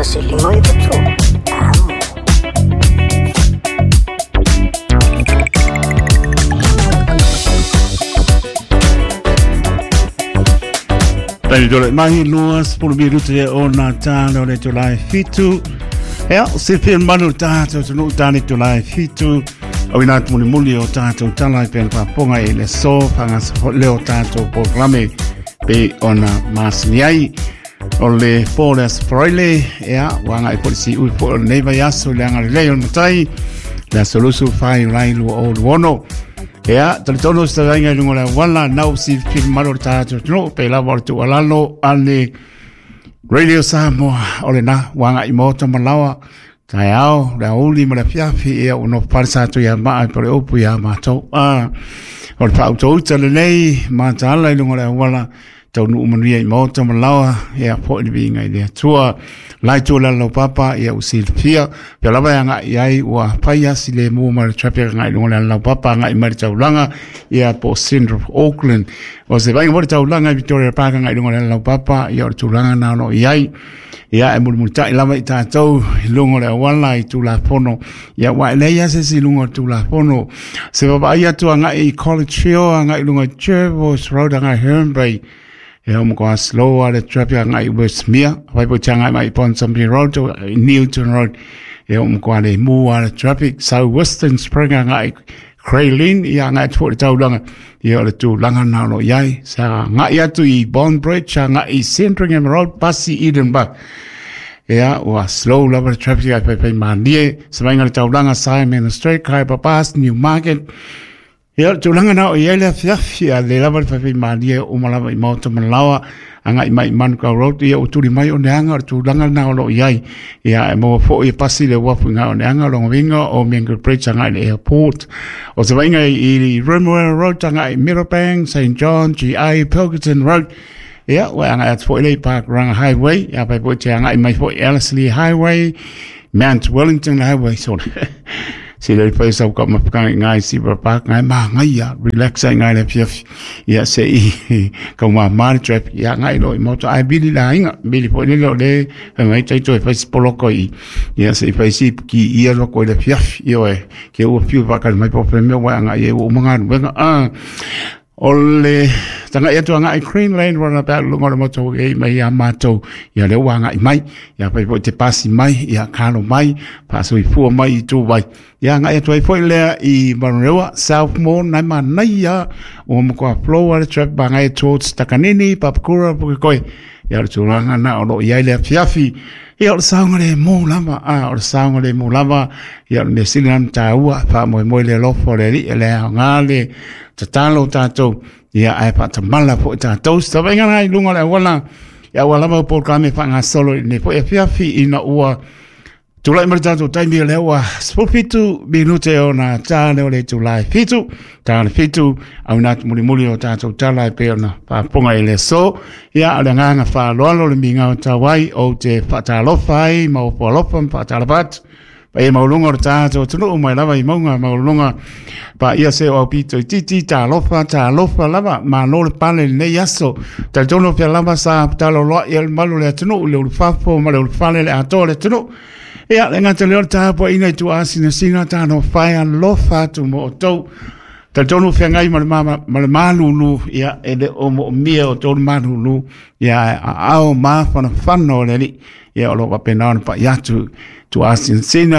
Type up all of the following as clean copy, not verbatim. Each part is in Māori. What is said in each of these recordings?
silingoy putu. Tani dole mahi luas pulu biru te o na tāna o le July fitu. Ea, se pia manu tātou tunu tāni July fitu. Au ina tu muli o tātou tala i pēna pāponga i le so pangas leo tātou programe pe ona masini ai. O le Paulus Freile, ea, wanga i polisi ui po o neiva yaso le anga leo matai. Le solusu fai railu o luono. Ea, talitono sta vainga lungo la wala nau si pia manu tātou tunu pe la wartu alalo ane Radio Samoa o le na wanga i mota malawa. Tai au, la uli ma la fiafi ea uno parsato ya maa pore upu ya mato. O le pauto uta le nei, ma taala ilunga le wala, tau nu umanuia i mota malawa, ea po ni vinga i lea tua, lai tua la lau papa, ea usil fia, pia lava ya ngai ai ua paia si le mua ma le trapia ngai ilunga le lau papa, ngai mari taulanga, ea po Central of Auckland. O se vainga mori taulanga i Victoria Park ngai ilunga le lau papa, ea o taulanga na no iai, ia e mulumutai lava i tātou i lungo le wala i tūlapono. Ia wa leia se si lungo tūlapono. Se wapa ia tua ngai i College Trio, ngai lungo Jervis Road, ngai Hernbay. Ia umu koa slow a le traffic ngai Westmere. Vai po tia ngai mai Ponsonby Road, Newton Road. Ia umu koa le mu a le traffic. South Western Spring ngai Craylin, ia ngai tuo le taulanga. Ia le tu langa nalo iai. Sa ngai atu i Bond Bridge, ngai Sandringham Road, Pasi Edinburgh. Ia, ua slow lava le traffic ai pai manie. Sa mainga le taulanga Simon Street, Kai Papas, Newmarket. Ia le taulanga nao iai le fiafi a le lava le pai manie, umalava i mauta malawa. Anga i mai Manuka Road, ia uturi mai o neanga, tu langa nao lo iai. Ia e mo fo i pasi le wapu nga o neanga, longa winga o Mangle Bridge anga i le airport. O se vainga i Rimwell Road, anga i Meadowbank, St. John, GI, Pilkington Road. Ia, wa anga at fo i le Park Ranga Highway, ia pai po te anga i mai fo i Ellerslie Highway, Mount Wellington Highway, so si le pai sau ka mapakanga ngai Silver Park ngai ma ngai ya relaxa ngai le fiafi ia se i ka ma man trap ia ngai lo moto ai bili la inga bili po le lo le ngai tai to fai poloko i ia se fai si ki ia lo ko le fiafi io e ke o più va ka mai po premio wa ngai e o manga wenga ole tanga ia tua ngai Green Lane run about lungo le moto e mai a mato ia le wanga i mai ia pai po te pasi mai ia kano mai paso i fu mai i tu vai ia ngai tua i foi le i Manurewa Southmore nai manai ia o mo ko flow al trap bangai towards Takanini Papakura Pukoi ia le tulanga na o ia le fiafi ia o saunga le mo lava o saunga le mo lava ia le silan taua fa mo le lofo le le ngale tatalo tato ia ai pa tamala po tato sta venga ngai lunga le wala ia wala mo programe fa nga solo ne po fiafi ina ua tulai mar tato taimi le wa spofitu minute ona tane o le tulai fitu tane fitu au nat muli o tato tala pe ona pa ponga ile so ia ale nga fa lo le minga o tawai o te fatalofai mo polofam fatalabat e maulunga o tātou tunu mai lava i maunga maulunga pa ia se o pito i titi tā lofa lava ma no le pale nei aso ta tono pia lava sa talo loa i al malu le tunu le ulfafo ma le ulfale le ato le tunu ia le ngata leo tāpo ina i tu asina sina tā no whaia lofa tu mo o tau ta tono pia ngai ma le malulu ia e le o mo mia o tono malulu ia ao ma whano le li ia o loa penana pa iatu tu asin sina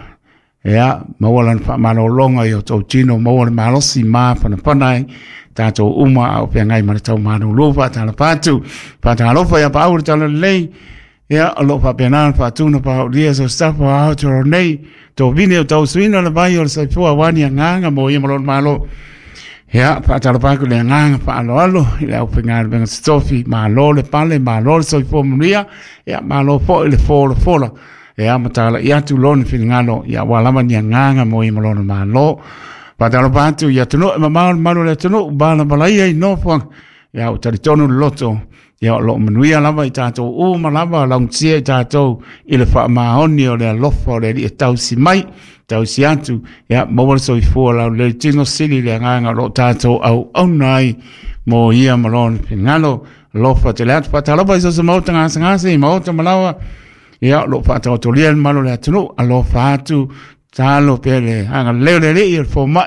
ya mawalan fa manolonga yo to tino mawal malosi ma panai tato uma au pe ngai ma tau manu lova tala patu patalo fa ya paur tala lei ya lo fa penan fa tu no pa dia so sta fa out or nei to vine to swina la vai or sa fu awani nganga mo ye malo ya patalo pa ku le nganga fa lo ya pe ngai ben stofi ma lo le pale ma lo so fu mria ya ma lo fo le fo e amatala ia tu lon filngalo ia walama ni nganga mo i malona malo patalo patu ia tunu malo le tunu bala balai ai no fo ia utari tonu loto ia lo manuia lava i tato o malava launtia i tato i le fa mahoni o le lofo le i tau si mai tau si atu ia mo so i fo la le tino sili le nganga lo tato au nai mo ia malona filngalo lofa te lat patalo pa so mo tanga sanga si mo malawa ia lo fa to lian malo le tunu alo fa tu talo pele anga le il forma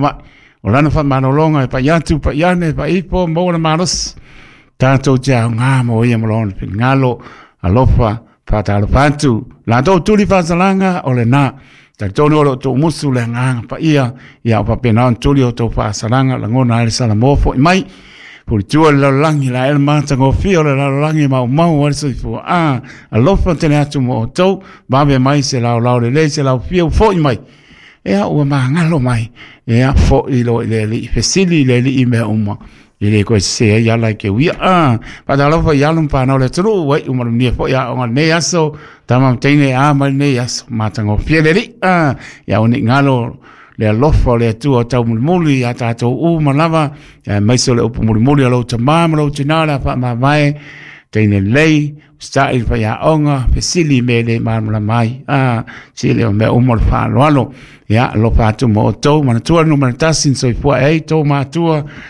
o lana fa manolonga e pa yatu pa yane pa ipo mo na maros tanto ja nga mo ia molon ngalo alofa fa talo fantu la do tuli fa salanga o le na ta tono lo to musu le nga pa ia pa pena tuli o to fa salanga la ngona le sala mofo mai por tu la langi la el mata go fio la langi mau o so fu alofa tele atu mo to ba be mai se la le se la fio fo mai ea ua mahangalo mai ea fo i lo le li fesili le li me uma i le ko se ya la ke wi pa da lo fa ya lum pa no le tru wai uma ni fo ya on ne aso tamam tene ma ne aso matango fiele ya oni ngalo le lofo le tu o tau muli ya ta to malava mai so le o muli lo tama lo tinala fa ma vai tene lei sta il fa ya onga fesili me le mamla mai chile me umor fa lo ya lo fa tu mo to mana tu no mana tasin so fo to ma tu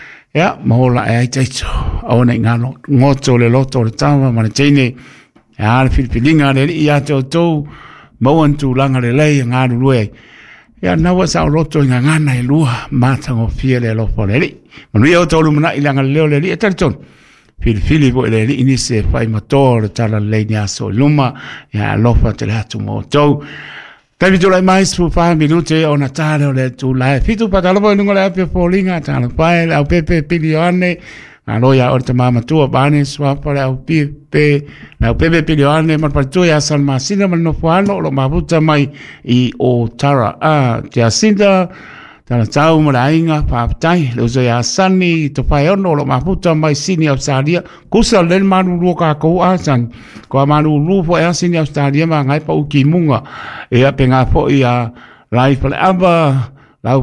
ya mola te cho ona ngalo ngoto le loto le tama mana tene ya filipilinga le ya to mo tu langa le lei ngalo lue ya na wa sa loto ngana lua matango fiele lo fo le manu yo to lu mana ilanga le le ton Fili bo le ini se fai motor tala le nia so luma ya lofa te la tu moto tavi tu lai mais fu fa minute o natale o le tu lai fitu pa tala bo lunga pe polinga tala pai au pepe pilione aloya o te mama tu bane swa pa au pepe na pepe pilione ma pa tu ya san masina ma no fuano lo mabuta mai I o tara te asinda tala tau marainga paaptai lo so ya sani to pai ono lo maputa mai sini Australia kusa le manu ru ka ko asan ko manu ru fo ya sini Australia ma ngai pa uki munga e a penga fo ia life le aba la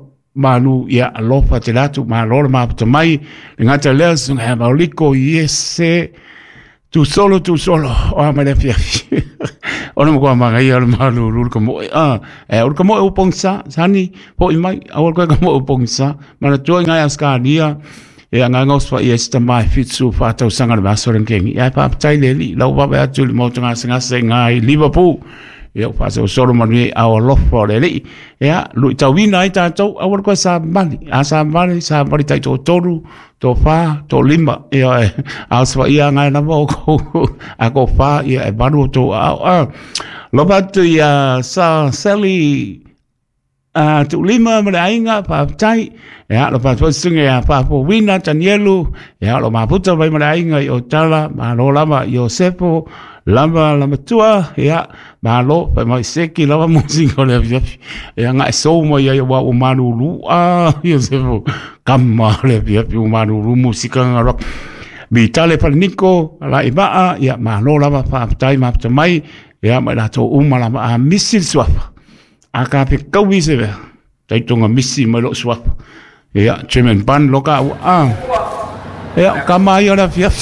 manu ia alofa te latu ma lo maputa mai ngata le sunga ma liko yese tu solo o ma le fia ona mo kwa manga ia le malu ru ko mo ur ko mo o pongsa sani po I mai awal ko mo o pongsa mana to ngai askadia e anga ngos fa esta mai fitsu fa tau sanga ba soren kengi ia pa tai le li lo ba ba tu mo tanga sanga ngai Liverpool ia fa so solo mani ao lofo le li ia lu tau wina I tau awal ko sa mani sa bari tai to toru to fa to lima ia aswa ia ngai na mo ko ako fa ia e baru to lo ba tu ia sa seli tu lima marainga pa tai ia lo pa sunga ia pa po wina tanielu ia lo ma puta vai marainga o tala ma lo lama Yosepo lama tua ia ma lo pa mai seki lama musingo le ia ngai so mo ia wa o manu lu Yosepo kama le via pi umanu ru musika rock bitale pa niko la ibaa ia ma lo lama pa tai ma mai ia ma la to umala a misil swafa aka pe kawi se ve tai tonga misi ma lo swafa ia chemen ban loka ia kama ia la via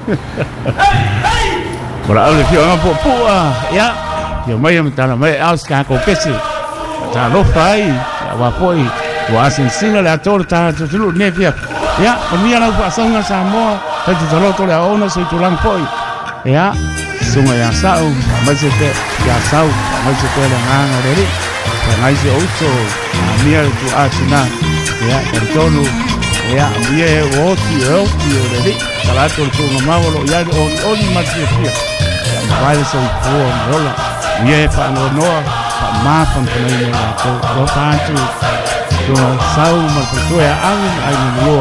ora ale fio nga po ia yo mai am tala mai aus ka ko pesi ta lo fai wa poi wa sensina la torta tu ne via ia mi ana pa songa sa mo ta tu lo to la ona so tu lang poi ia sunga ya sau mai se te ya sau mai se te la ngana re mai se oso mi tu asina ia perdono ia mi e oti re kala to tu ngavolo ya on ma se fia vai so po rola ye pa no pa ma pa no to lo pa tu sau ma tu ya ai